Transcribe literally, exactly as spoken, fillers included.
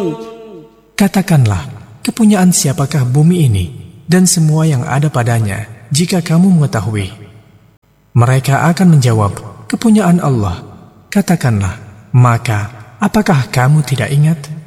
Katakanlah, kepunyaan siapakah bumi ini dan semua yang ada padanya jika kamu mengetahui? Mereka akan menjawab, kepunyaan Allah. Katakanlah, maka apakah kamu tidak ingat?